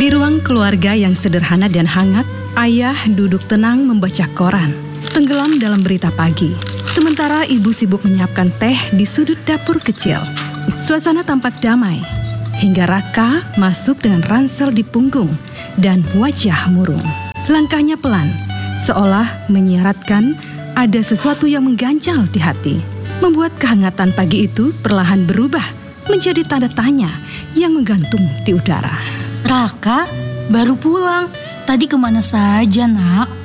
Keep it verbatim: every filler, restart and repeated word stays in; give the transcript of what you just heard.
Di ruang keluarga yang sederhana dan hangat, ayah duduk tenang membaca koran, tenggelam dalam berita pagi. Sementara ibu sibuk menyiapkan teh di sudut dapur kecil. Suasana tampak damai, hingga Raka masuk dengan ransel di punggung dan wajah murung. Langkahnya pelan, seolah menyiratkan ada sesuatu yang mengganjal di hati, membuat kehangatan pagi itu perlahan berubah menjadi tanda tanya yang menggantung di udara. Raka, baru pulang. Tadi kemana saja, Nak?